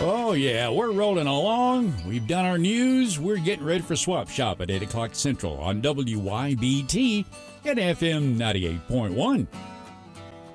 Oh, yeah, we're rolling along. We've done our news. We're getting ready for Swap Shop at 8 o'clock Central on WYBT at FM 98.1.